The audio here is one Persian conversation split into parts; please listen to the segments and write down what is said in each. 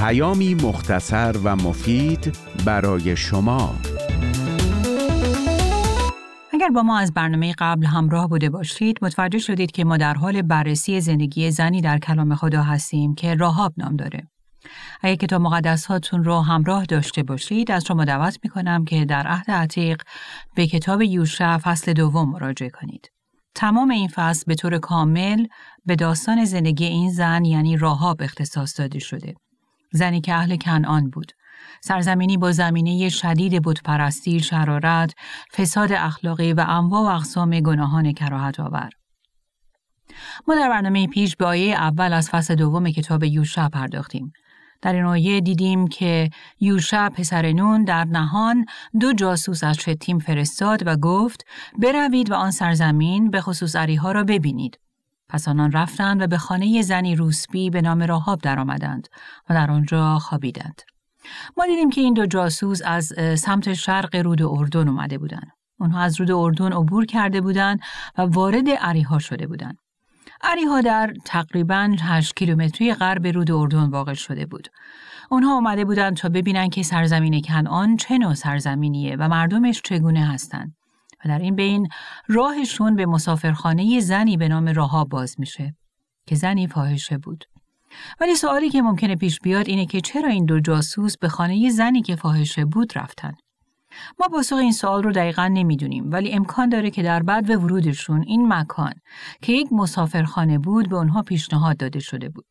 پیامی مختصر و مفید برای شما. اگر با ما از برنامه قبل همراه بوده باشید، متوجه شدید که ما در حال بررسی زندگی زنی در کلام خدا هستیم که راهاب نام داره. اگر کتاب مقدس هاتون رو همراه داشته باشید، از شما دعوت میکنم که در عهد عتیق به کتاب یوشع فصل 2 مراجعه کنید. تمام این فصل به طور کامل به داستان زندگی این زن یعنی راهاب اختصاص داده شده. زنی که اهل کنعان بود. سرزمینی با زمینه شدید بتپرستی، شرارت، فساد اخلاقی و انواع و اقسام گناهان کراهت آور. ما در برنامه پیش به آیه اول از فصل 2 کتاب یوشع پرداختیم. در این آیه دیدیم که یوشع پسر نون در نهان 2 جاسوس از شتیم فرستاد و گفت بروید و آن سرزمین به خصوص عریها را ببینید. پس آنان رفتند و به خانه زنی روسبی به نام راهاب در آمدند و در آنجا خوابیدند. ما دیدیم که این 2 جاسوس از سمت شرق رود اردن اومده بودند. اونها از رود اردن عبور کرده بودند و وارد عریها شده بودند. عریها در تقریباً 8 کیلومتری غرب رود اردن واقع شده بود. اونها اومده بودند تا ببینن که سرزمین کنعان چه نوع سرزمینیه و مردمش چگونه هستند. و در این بین راهشون به مسافرخانه زنی به نام راهاب باز میشه که زنی فاحشه بود. ولی سوالی که ممکنه پیش بیاد اینه که چرا این 2 جاسوس به خانه زنی که فاحشه بود رفتن؟ ما پاسخ این سوال رو دقیقاً نمیدونیم، ولی امکان داره که در بعد ورودشون این مکان که یک مسافرخانه بود به اونها پیشنهاد داده شده بود.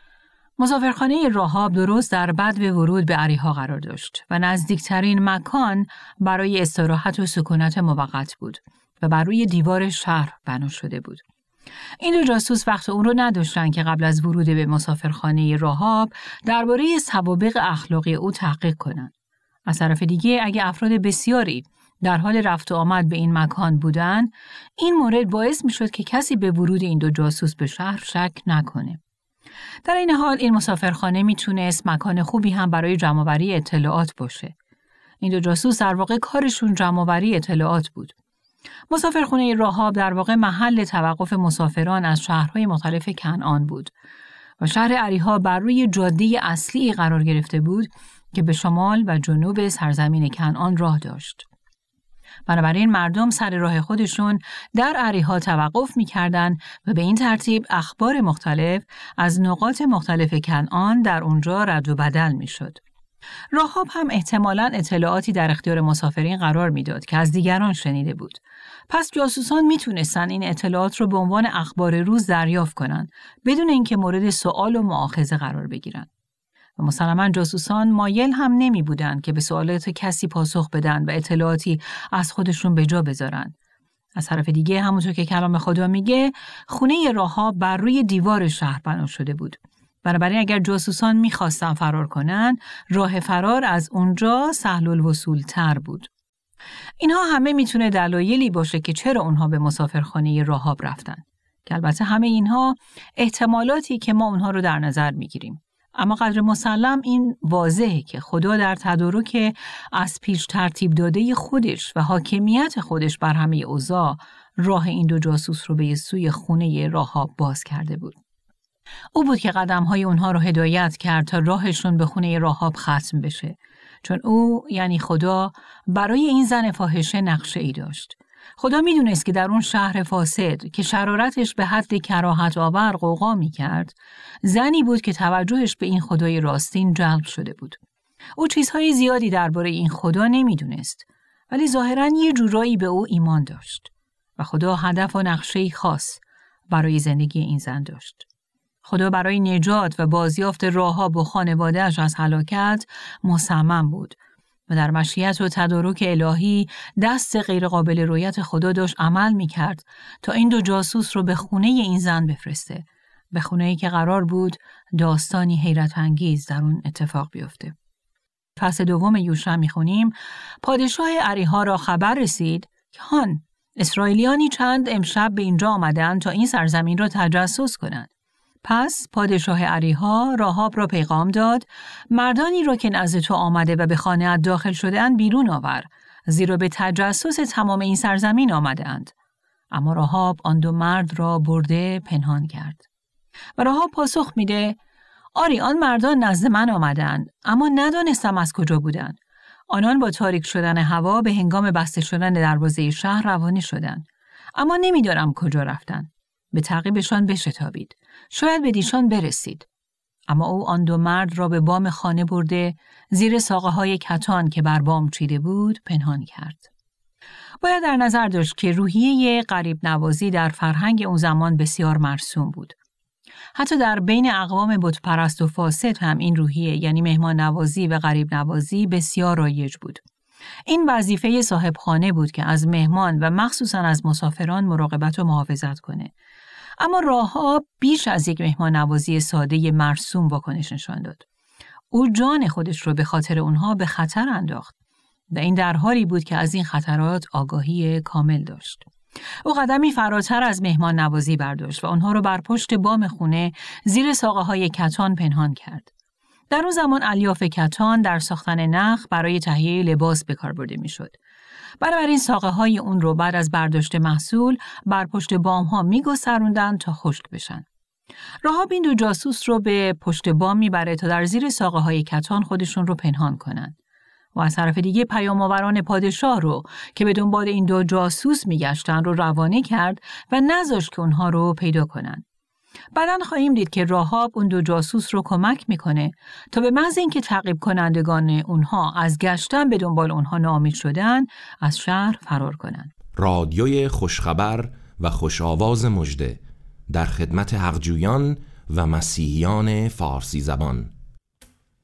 مسافرخانه راهاب درست در بعد ورود به عریها قرار داشت و نزدیکترین مکان برای استراحت و سکونت موقت بود و بر روی دیوار شهر بنا شده بود. این 2 جاسوس وقت اون رو نداشتن که قبل از ورود به مسافرخانه راهاب درباره سوابق اخلاقی او تحقیق کنند. از طرف دیگه اگه افراد بسیاری در حال رفت و آمد به این مکان بودن، این مورد باعث می شد که کسی به ورود این 2 جاسوس به شهر شک نکنه. در این حال این مسافرخانه می تونست مکان خوبی هم برای جمع‌آوری اطلاعات باشه. این 2 جاسوس در واقع کارشون جمع‌آوری اطلاعات بود. مسافرخانه راهاب در واقع محل توقف مسافران از شهرهای مختلف کنعان بود و شهر عریها بر روی جاده اصلی قرار گرفته بود که به شمال و جنوب سرزمین کنعان راه داشت. بنابراین مردم سر راه خودشون در عریها توقف می‌کردند و به این ترتیب اخبار مختلف از نقاط مختلف کنعان در اونجا رد و بدل می‌شد. راهاب هم احتمالاً اطلاعاتی در اختیار مسافرین قرار میداد که از دیگران شنیده بود. پس جاسوسان میتونستن این اطلاعات رو به عنوان اخبار روز دریافت کنن بدون اینکه مورد سوال و مؤاخذه قرار بگیرن. و مسلماً جاسوسان مایل هم نمی بودن که به سوالات کسی پاسخ بدن و اطلاعاتی از خودشون به جا بذارن. از طرف دیگه همونطور که کلام خدا میگه خونه راهاب بر روی دیوار شهر بنا شده بود. بنابراین اگر جاسوسان میخواستن فرار کنن، راه فرار از اونجا سهل الوصول تر بود. اینها همه میتونه دلایلی باشه که چرا اونها به مسافرخانه راهاب رفتن. که البته همه اینها احتمالاتی که ما اونها رو در نظر میگیریم. اما قدر مسلم این واضحه که خدا در تدارک از پیش ترتیب داده خودش و حاکمیت خودش بر همه اوضاع راه این 2 جاسوس رو به سوی خونه راهاب باز کرده بود. او بود که قدم‌های اونها رو هدایت کرد تا راهشون به خونه راهاب ختم بشه، چون او یعنی خدا برای این زن فاحشه نقشه‌ای داشت. خدا میدونست که در اون شهر فاسد که شرارتش به حد کراهت آور غوغا می‌کرد، زنی بود که توجهش به این خدای راستین جلب شده بود. او چیزهای زیادی درباره این خدا نمیدونست، ولی ظاهراً یه جورایی به او ایمان داشت و خدا هدف و نقشه‌ای خاص برای زندگی این زن داشت. خدا برای نجات و بازیافت راهاب و خانواده‌اش از هلاکت مصمم بود و در مشیت و تدارک الهی دست غیرقابل رؤیت خدا داشت عمل می‌کرد تا این 2 جاسوس رو به خونه این زن بفرسته، به خونه‌ای که قرار بود داستانی حیرت انگیز در اون اتفاق بیفته. فصل 2 یوشع می‌خونیم پادشاه عریها را خبر رسید که هان اسرائیلیانی چند امشب به اینجا آمدند تا این سرزمین را تجسس کنند. پس پادشاه عریها راهاب را پیغام داد مردانی را که نزد تو آمده و به خانه‌ات داخل شده‌اند بیرون آور، زیرا به تجسس تمام این سرزمین آمده‌اند. اما راهاب آن 2 مرد را برده پنهان کرد. و راهاب پاسخ میده آری آن مردان نزد من آمدند، اما ندانستم از کجا بودند. آنان با تاریک شدن هوا به هنگام بسته شدن دروازه شهر روانه شدند، اما نمیدانم کجا رفتند. به تعقیبشان بشتابید، شاید به دیشان برسید. اما او آن دو مرد را به بام خانه برده، زیر ساقه‌های کتان که بر بام چیده بود پنهان کرد. باید در نظر داشت که روحیه غریب نوازی در فرهنگ اون زمان بسیار مرسوم بود. حتی در بین اقوام بت پرست و فاسد هم این روحیه، یعنی مهمان نوازی و غریب نوازی، بسیار رایج بود. این وظیفه صاحب خانه بود که از مهمان و مخصوصاً از مسافران مراقبت و محافظت کنه. اما راهاب بیش از یک مهمان نوازی ساده مرسوم واکنش نشان داد. او جان خودش رو به خاطر اونها به خطر انداخت و این در حالی بود که از این خطرات آگاهی کامل داشت. او قدمی فراتر از مهمان نوازی برداشت و آنها رو بر پشت بام خونه زیر ساقه‌های کتان پنهان کرد. در اون زمان الیاف کتان در ساختن نخ برای تهیه لباس به کار برده میشد. بنابراین ساقه‌های اون رو بعد از برداشت محصول بر پشت بام‌ها می‌گستروندن تا خشک بشن. راهاب این دو جاسوس رو به پشت بام میبره تا در زیر ساقه‌های کتان خودشون رو پنهان کنن. و از طرف دیگه پیام‌آوران پادشاه رو که به دنبال این دو جاسوس میگشتن رو روانه کرد و نذاشت که اونها رو پیدا کنن. بعداً خواهیم دید که راهاب اون دو جاسوس رو کمک میکنه تا به محض اینکه تعقیب کنندگان اونها از گشتن به دنبال اونها ناامید شدن از شهر فرار کنن. رادیوی خوشخبر و خوشآواز مژده در خدمت حقجویان و مسیحیان فارسی زبان